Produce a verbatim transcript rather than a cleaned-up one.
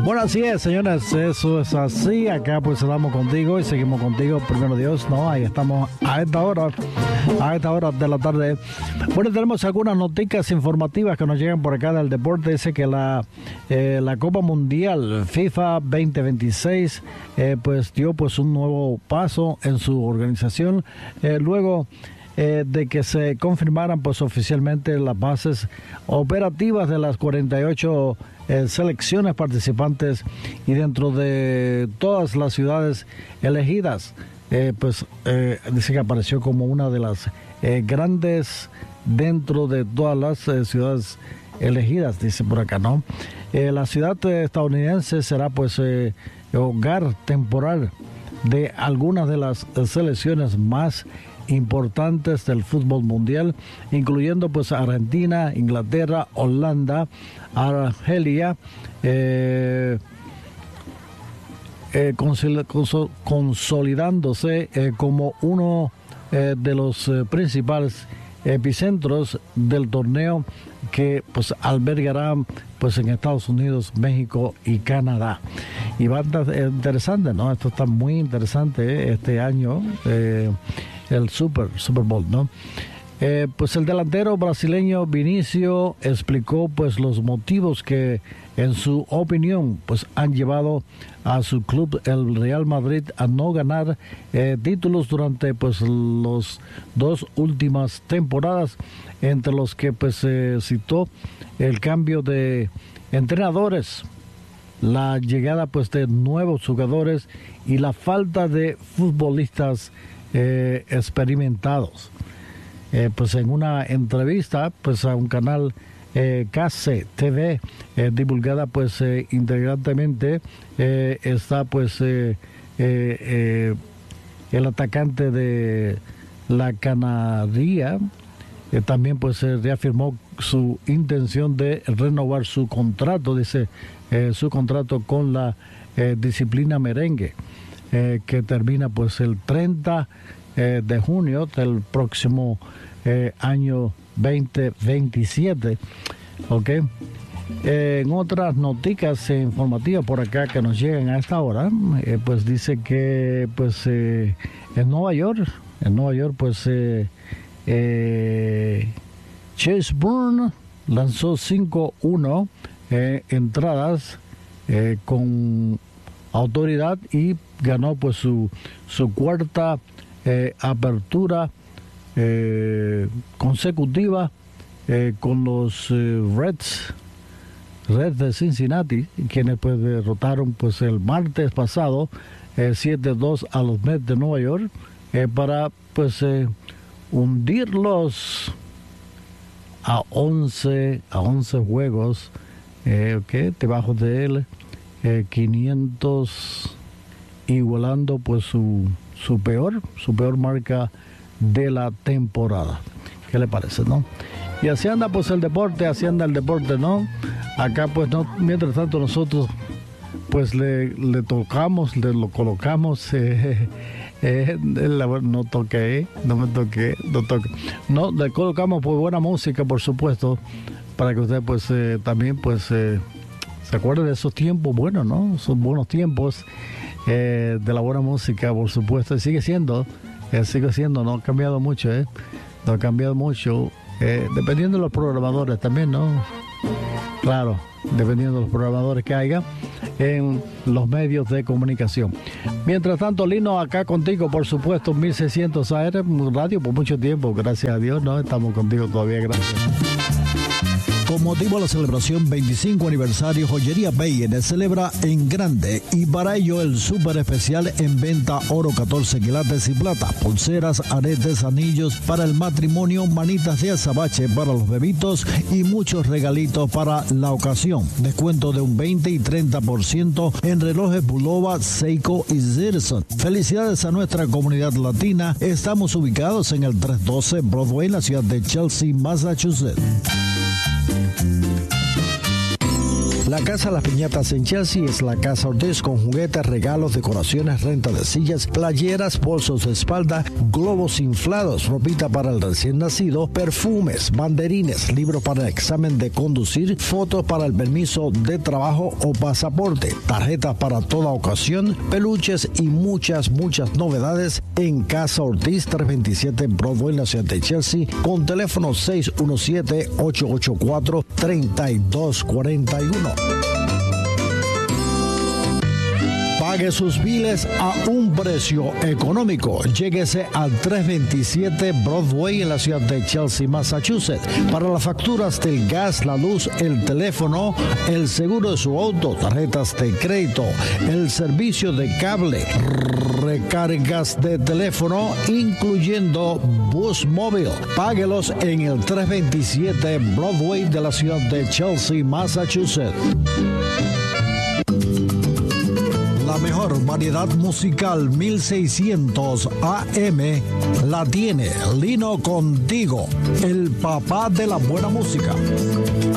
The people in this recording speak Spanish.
Bueno, así es, señores, eso es así. Acá pues estamos contigo y seguimos contigo, primero Dios, ¿no? Ahí estamos a esta hora, a esta hora de la tarde. Bueno, tenemos algunas noticias informativas que nos llegan por acá del deporte. Dice que la, eh, la Copa Mundial FIFA veinte veintiséis eh, pues dio pues un nuevo paso en su organización. Eh, luego... Eh, de que se confirmaran pues oficialmente las bases operativas de las cuarenta y ocho eh, selecciones participantes y dentro de todas las ciudades elegidas, eh, pues eh, dice que apareció como una de las eh, grandes dentro de todas las eh, ciudades elegidas, dice por acá, ¿no? Eh, la ciudad estadounidense será pues eh, hogar temporal de algunas de las eh, selecciones más importantes del fútbol mundial, incluyendo pues Argentina, Inglaterra, Holanda, Argelia, eh, eh, consol- consol- consolidándose eh, como uno eh, de los eh, principales epicentros del torneo que pues albergará pues en Estados Unidos, México y Canadá. Y va a estar interesante, ¿no? Esto está muy interesante eh, este año. Eh, el Super, Super Bowl, ¿no? Eh, pues el delantero brasileño Vinicio explicó pues los motivos que en su opinión pues han llevado a su club el Real Madrid a no ganar eh, títulos durante pues los dos últimas temporadas, entre los que pues se eh, citó el cambio de entrenadores, la llegada pues de nuevos jugadores y la falta de futbolistas Eh, experimentados. Eh, pues en una entrevista pues a un canal eh, K C T V eh, divulgada pues eh, integrantemente eh, está pues eh, eh, eh, el atacante de la Canaria eh, también pues eh, reafirmó su intención de renovar su contrato, dice eh, su contrato con la eh, disciplina merengue. Eh, que termina pues el treinta eh, de junio del próximo eh, año veinte veintisiete. Ok. Eh, en otras noticias eh, informativas por acá que nos llegan a esta hora, eh, pues dice que pues eh, en Nueva York, en Nueva York pues eh, eh, Chase Bourne lanzó cinco uno eh, entradas eh, con autoridad y ganó pues su, su cuarta eh, apertura eh, consecutiva eh, con los eh, Reds Reds de Cincinnati, quienes pues derrotaron pues el martes pasado eh, siete dos a los Mets de Nueva York eh, para pues eh, hundirlos a once a once juegos eh, okay, debajo de él eh, quinientos, igualando pues su su peor su peor marca de la temporada. ¿Qué le parece, no? Y así anda pues el deporte, así anda el deporte, ¿no? Acá pues no, mientras tanto nosotros pues le, le tocamos, le lo colocamos, eh, eh, la, no toqué, no me toqué, no toqué. No, le colocamos pues buena música, por supuesto, para que usted pues eh, también pues eh, se acuerde de esos tiempos buenos, ¿no? Esos buenos tiempos eh, de la buena música, por supuesto, y sigue siendo, eh, sigue siendo, no ha cambiado mucho, ¿eh? No ha cambiado mucho, eh, dependiendo de los programadores también, ¿no? Claro, dependiendo de los programadores que haya en los medios de comunicación. Mientras tanto, Lino, acá contigo, por supuesto, mil seiscientos A R, radio por mucho tiempo, gracias a Dios, ¿no? Estamos contigo todavía, gracias. Con motivo a la celebración veinticinco aniversario, Joyería Bayer celebra en grande y para ello el súper especial en venta oro catorce quilates y plata, pulseras, aretes, anillos para el matrimonio, manitas de azabache para los bebitos y muchos regalitos para la ocasión. Descuento de un veinte y treinta por ciento en relojes Bulova, Seiko y Zirson. Felicidades a nuestra comunidad latina. Estamos ubicados en el trescientos doce Broadway, en la ciudad de Chelsea, Massachusetts. La Casa Las Piñatas en Chelsea es la Casa Ortiz con juguetes, regalos, decoraciones, renta de sillas, playeras, bolsos de espalda, globos inflados, ropita para el recién nacido, perfumes, banderines, libros para el examen de conducir, fotos para el permiso de trabajo o pasaporte, tarjetas para toda ocasión, peluches y muchas, muchas novedades en Casa Ortiz, trescientos veintisiete Broadway en la ciudad de Chelsea, con teléfono seis uno siete, ocho ocho cuatro, tres dos cuatro uno. Pague sus biles a un precio económico. Lléguese al trescientos veintisiete Broadway en la ciudad de Chelsea, Massachusetts. Para las facturas del gas, la luz, el teléfono, el seguro de su auto, tarjetas de crédito, el servicio de cable, recargas de teléfono, incluyendo bus móvil. Páguelos en el trescientos veintisiete Broadway de la ciudad de Chelsea, Massachusetts. La mejor variedad musical mil seiscientos A M la tiene Lino Contigo, el papá de la buena música.